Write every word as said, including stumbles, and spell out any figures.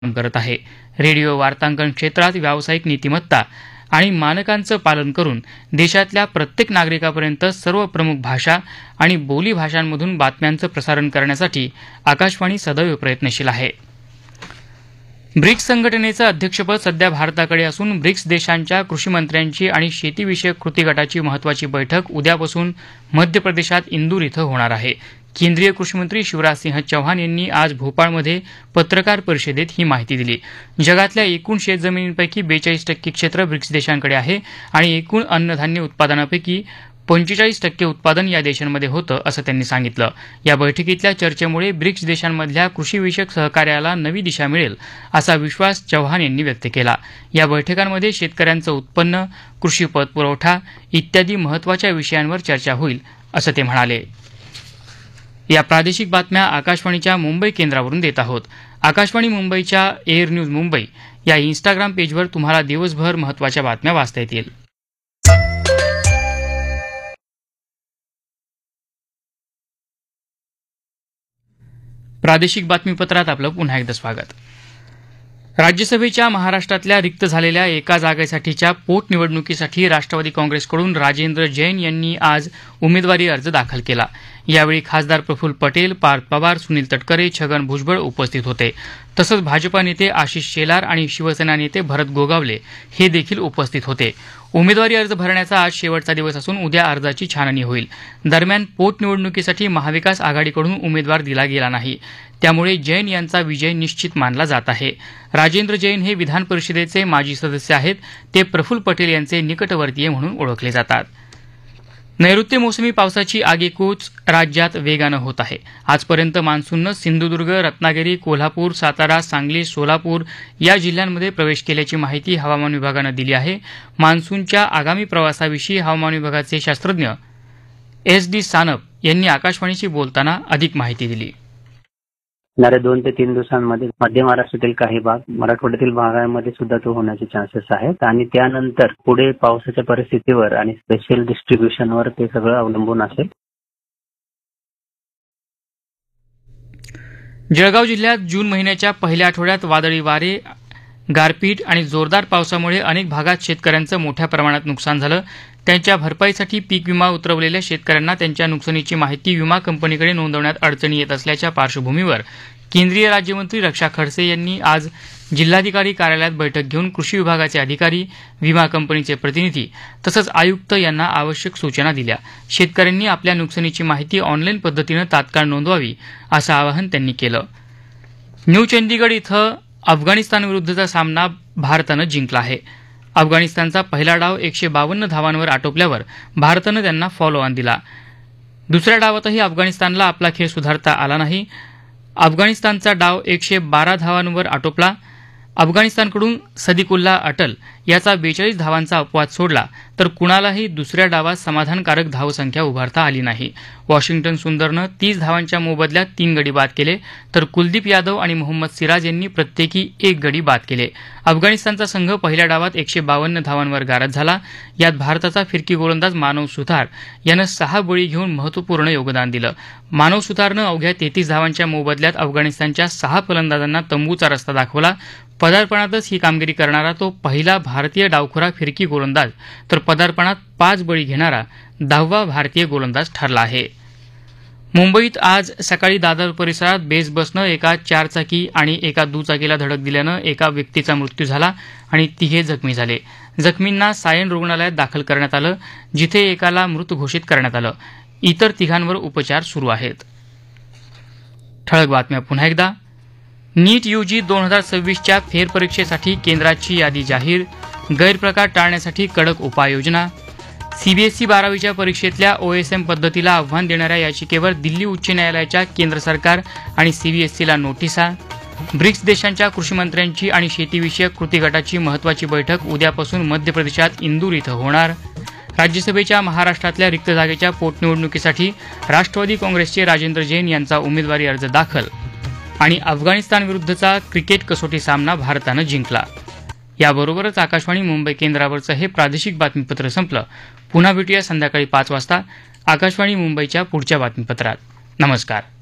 काम करत आहे. रेडिओ वार्तांकन क्षेत्रात व्यावसायिक नीतिमत्ता आणि मानकांचं पालन करून देशातल्या प्रत्येक नागरिकापर्यंत सर्व प्रमुख भाषा आणि बोली भाषांमधून बातम्यांचं प्रसारण करण्यासाठी आकाशवाणी सदैव प्रयत्नशील आहे. ब्रिक्स संघटनेचं अध्यक्षपद सध्या भारताकडे असून ब्रिक्स देशांच्या कृषीमंत्र्यांची आणि शेतीविषयक कृती गटाची महत्वाची बैठक उद्यापासून मध्य प्रदेशात इंदूर इथं होणार आहे. केंद्रीय कृषीमंत्री शिवराजसिंह चौहान यांनी आज भोपाळमध्ये पत्रकार परिषदेत ही माहिती दिली. जगातल्या एकूण शेतजमिनींपैकी बेचाळीस टक्के क्षेत्र ब्रिक्स देशांकडे आहे आणि एकूण अन्नधान्य उत्पादनापैकी पंचेचाळीस टक्के उत्पादन या देशांमध्ये होतं, असं त्यांनी सांगितलं. या बैठकीतल्या चर्चेमुळे ब्रिक्स देशांमधल्या कृषीविषयक सहकार्याला नवी दिशा मिळेल असा विश्वास चौहान यांनी व्यक्त केला. या बैठकांमध्ये शेतकऱ्यांचं उत्पन्न, कृषी पतपुरवठा इत्यादी महत्वाच्या विषयांवर चर्चा होईल, असं ते म्हणाले. या प्रादेशिक बातम्या आकाशवाणीच्या मुंबई केंद्रावरून देत आहोत. आकाशवाणी मुंबईच्या एअर न्यूज मुंबई या इन्स्टाग्राम पेजवर तुम्हाला दिवसभर महत्वाच्या बातम्या वाचता येतील. प्रादेशिक बातमीपत्रात आपलं पुन्हा एकदा स्वागत. राज्यसभेच्या महाराष्ट्रातल्या रिक्त झालेल्या एका जागेसाठीच्या पोटनिवडणुकीसाठी राष्ट्रवादी काँग्रेसकडून राजेंद्र जैन यांनी आज उमेदवारी अर्ज दाखल केला. यावेळी खासदार प्रफुल्ल पटेल, पार्थ पवार, सुनील तटकरे, छगन भुजबळ उपस्थित होते. तसंच भाजपा नेते आशिष शेलार आणि शिवसेना नेते भरत गोगावले हे देखील उपस्थित होते. उमेदवारी अर्ज भरण्याचा आज शेवटचा दिवस असून उद्या अर्जाची छाननी होईल. दरम्यान पोटनिवडणुकीसाठी महाविकास आघाडीकडून उमेदवार दिला गेला नाही, त्यामुळे जैन यांचा विजय निश्चित मानला जात आहे. राजेंद्र जैन हे विधान परिषदेचे माजी सदस्य आहेत. ते प्रफुल्ल पटेल यांचे निकटवर्तीय म्हणून ओळखले जातात. नैऋत्य मोसमी पावसाची आगेकूच राज्यात वेगानं होत आहे. आजपर्यंत मान्सूननं सिंधुदुर्ग, रत्नागिरी, कोल्हापूर, सातारा, सांगली, सोलापूर या जिल्ह्यांमध्ये प्रवेश केल्याची माहिती हवामान विभागानं दिली आहे. मान्सूनच्या आगामी प्रवासाविषयी हवामान विभागाचे शास्त्रज्ञ एस डी सानप यांनी आकाशवाणीशी बोलताना अधिक माहिती दिली. येणाऱ्या दोन ते तीन दिवसांमध्ये मध्य महाराष्ट्रातील काही भाग, मराठवाड्यातील भागांमध्ये सुद्धा तो होण्याचे चान्सेस आहेत आणि त्यानंतर पुढे पावसाच्या परिस्थितीवर आणि स्पेशल डिस्ट्रीब्युशनवर ते सगळं अवलंबून असेल. जळगाव जिल्ह्यात जून महिन्याच्या पहिल्या आठवड्यात वादळी वारे, गारपीट आणि जोरदार पावसामुळे अनेक भागात शेतकऱ्यांचं मोठ्या प्रमाणात नुकसान झालं. त्यांच्या भरपाईसाठी पीक विमा उतरवलेल्या शेतकऱ्यांना त्यांच्या नुकसानीची माहिती विमा कंपनीकडे नोंदवण्यात अडचणी येत असल्याच्या पार्श्वभूमीवर केंद्रीय राज्यमंत्री रक्षा खडसे यांनी आज जिल्हाधिकारी कार्यालयात बैठक घेऊन कृषी विभागाचे अधिकारी, विमा कंपनीचे प्रतिनिधी तसंच आयुक्त यांना आवश्यक सूचना दिल्या. शेतकऱ्यांनी आपल्या नुकसानीची माहिती ऑनलाईन पद्धतीनं तात्काळ नोंदवावी, असं आवाहन त्यांनी केलं. न्यू चंदीगड इथं अफगाणिस्तानविरुद्धचा सामना भारतानं जिंकला आहे. अफगाणिस्तानचा पहिला डाव एकशे बावन्न धावांवर आटोपल्यावर भारतानं त्यांना फॉलो ऑन दिला. दुसऱ्या डावातही अफगाणिस्तानला आपला खेळ सुधारता आला नाही. अफगाणिस्तानचा डाव एकशे बारा धावांवर आटोपला. अफगाणिस्तानकडून सदिकुल्ला अटल याचा बेचाळीस धावांचा अपवाद सोडला तर कुणालाही दुसऱ्या डावात समाधानकारक धावसंख्या उभारता आली नाही. वॉशिंग्टन सुंदरनं तीस धावांच्या मोबदल्यात तीन गडी बाद केले तर कुलदीप यादव आणि मोहम्मद सिराज यांनी प्रत्येकी एक गडी बाद केले. अफगाणिस्तानचा संघ पहिल्या डावात एकशे बावन्न धावांवर गारद झाला. यात भारताचा फिरकी गोलंदाज मानव सुतार यानं सहा बळी घेऊन महत्वपूर्ण योगदान दिलं. मानव सुतारनं अवघ्या तेहतीस धावांच्या मोबदल्यात अफगाणिस्तानच्या सहा फलंदाजांना तंबूचा रस्ता दाखवला. पदार्पणातच ही कामगिरी करणारा तो पहिला भारतीय डावखुरा फिरकी गोलंदाज तर पदार्पणात पाच बळी घेणारा दहावा भारतीय गोलंदाज ठरला आहे. मुंबईत आज सकाळी दादर परिसरात बेस बसनं एका चारचाकी आणि एका दुचाकीला धडक दिल्यानं एका व्यक्तीचा मृत्यू झाला आणि तिघे जखमी झाले. जखमींना सायन रुग्णालयात दाखल करण्यात आलं, जिथे एकाला मृत घोषित करण्यात आलं. इतर तिघांवर उपचार सुरू आहेत. ठळक बातम्या पुन्हा एकदा. नीट यूजी दोन हजार सव्वीसच्या फेरपरीक्षेसाठी केंद्राची यादी जाहीर. गैरप्रकार टाळण्यासाठी कडक उपाययोजना. सीबीएसई बारावीच्या परीक्षेतल्या ओएसएम पद्धतीला आव्हान देणाऱ्या याचिकेवर दिल्ली उच्च न्यायालयाच्या केंद्र सरकार आणि सीबीएसईला नोटिसा. ब्रिक्स देशांच्या कृषीमंत्र्यांची आणि शेतीविषयक कृती गटाची महत्वाची बैठक उद्यापासून मध्य प्रदेशात इंदूर इथं होणार. राज्यसभेच्या महाराष्ट्रातल्या रिक्त जागेच्या पोटनिवडणुकीसाठी राष्ट्रवादी काँग्रेसचे राजेंद्र जैन यांचा उमेदवारी अर्ज दाखल. आणि अफगाणिस्तानविरुद्धचा क्रिकेट कसोटी सामना भारतानं जिंकला. याबरोबरच आकाशवाणी मुंबई केंद्रावरचं हे प्रादेशिक बातमीपत्र संपलं. पुन्हा भेटूया संध्याकाळी पाच वाजता आकाशवाणी मुंबईच्या पुढच्या बातमीपत्रात. नमस्कार.